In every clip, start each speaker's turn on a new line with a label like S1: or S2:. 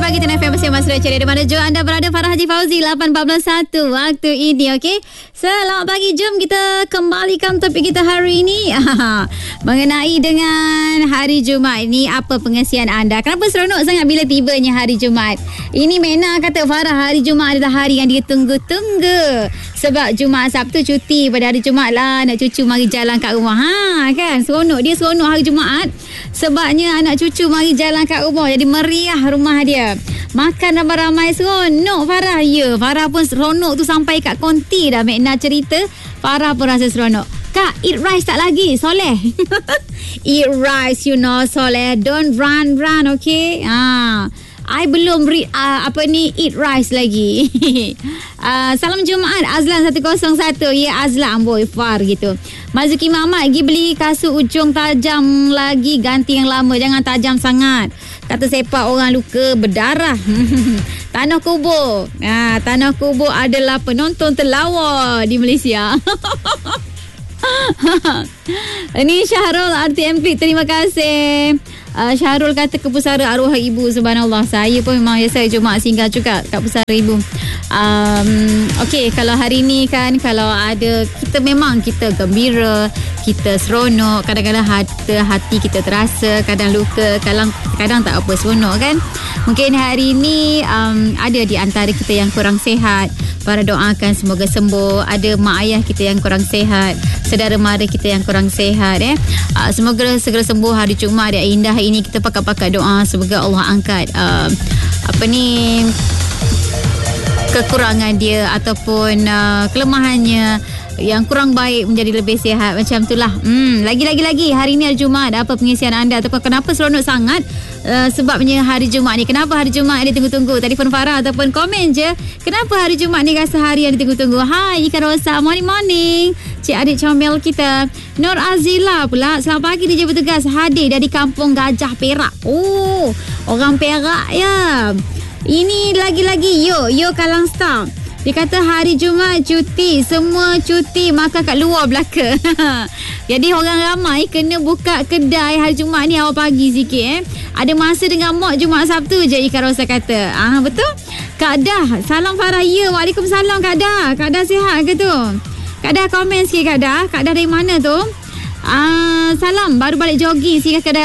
S1: pagi Tana FM bersama Mas Rachel. Di mana Jo anda berada, Farah Haji Fauzi 8.41 waktu ini. Okey, selamat pagi. Jom kita kembalikan topik kita hari ini mengenai dengan hari Jumaat ini. Apa pengesian anda? Kenapa seronok sangat bila tibanya hari Jumaat? Ini Mena kata, Farah, hari Jumaat adalah hari yang ditunggu-tunggu. Sebab Jumaat Sabtu cuti, pada hari Jumaat lah anak cucu mari jalan kat rumah. Kan seronok. Dia seronok hari Jumaat sebabnya anak cucu mari jalan kat rumah, jadi meriah rumah dia. Makan ramai-ramai, seronok Farah. Ya, Farah pun seronok tu sampai kat konti dah. Mekna cerita, Farah pun rasa seronok. Kak, eat rice tak lagi, Soleh? Eat rice, you know, Soleh. Don't run, okay? I belum eat rice lagi. Salam Jumaat Azlan 101. Ya, Azlan boy far gitu. Mazuki Mamat pergi beli kasut ujung tajam lagi, ganti yang lama, jangan tajam sangat. Kata sepak orang luka berdarah. Tanah Kubur. Tanah Kubur adalah penonton terlawa di Malaysia. Ini Syahrul RTM Klik, terima kasih. Syahrul kata ke pusara arwah ibu, subhanallah. Saya pun memang biasa Jumaat singgah juga kat pusara ibu. Okey, kalau hari ni kan, kalau ada, kita memang kita gembira, kita seronok. Kadang-kadang hati kita terasa, kadang luka, kadang tak apa, seronok kan. Mungkin hari ni ada di antara kita yang kurang sihat. Para doakan semoga sembuh. Ada mak ayah kita yang kurang sihat, saudara mara kita yang kurang sihat. Semoga segera sembuh hari Jumaat yang indah ini. Kita pakai doa semoga Allah angkat kekurangan dia ataupun kelemahannya yang kurang baik menjadi lebih sihat. Macam itulah. Lagi hari ni hari Jumaat. Apa pengisian anda ataupun kenapa seronok sangat sebabnya hari Jumaat ni? Kenapa hari Jumaat ni ditunggu-tunggu? Telefon Farah ataupun komen je. Kenapa hari Jumaat ni rasa hari yang ditunggu-tunggu? Hai Ikan Rosa, morning. Cik adik comel kita Nur Azila pula, selamat pagi DJ bertugas, hadir dari kampung Gajah Perak. Oh, orang Perak ya. Ini lagi-lagi Yo Kalang Star. Dia kata hari Jumaat cuti, semua cuti, makan kat luar belaka. Jadi orang ramai kena buka kedai hari Jumaat ni awal pagi sikit. Ada masa dengan mak Jumaat Sabtu je, Ika Rosa kata. Betul? Kak Dah, salam Farah. Ya, waalaikumsalam Kak Dah. Kak Dah sihat ke tu? Kak Dah komen sikit Kak Dah. Kak Dah dari mana tu? Salam, baru balik jogging sikit kedai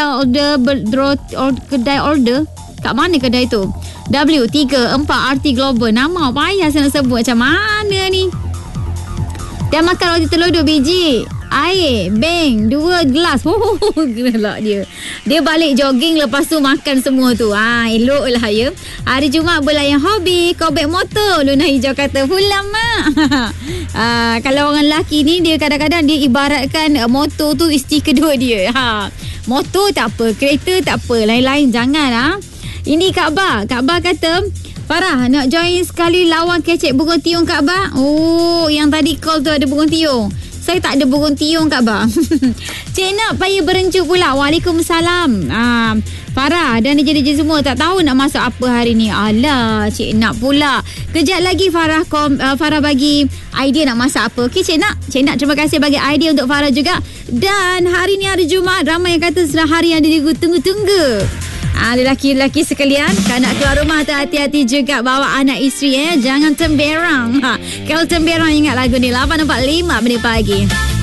S1: order. Kat mana kedai tu? W34RT Global. Nama payah saya nak sebut macam mana ni. Dan makan roti telur 2 biji, air beng 2 gelas. Gelak dia. Dia balik jogging, lepas tu makan semua tu. Elok lah ya. Hari Jumaat berlayan hobi, kobek motor. Luna Hijau kata pulang mak. Kalau orang lelaki ni, dia kadang-kadang dia ibaratkan motor tu isteri kedua dia. Motor tak apa, kereta tak apa, lain-lain jangan. Ini Kak Ba kata, Farah nak join sekali lawan kecek burung tiung Kak Ba. Oh, yang tadi call tu ada burung tiung. Saya tak ada burung tiung Kak Ba. Cik Nak payah berenjuk pula. Waalaikumsalam. Farah dan DJ semua tak tahu nak masak apa hari ni. Alah, Cik Nak pula. Kejap lagi Farah bagi idea nak masak apa. Okey Cik Nak terima kasih bagi idea untuk Farah juga. Dan hari ni hari Jumaat, ramai yang kata sudah hari yang ditunggu-tunggu. Lelaki-lelaki sekalian, kalau nak keluar rumah hati-hati juga bawa anak isteri. Jangan temberang. Kalau temberang ingat lagu ni 8.45 menit pagi.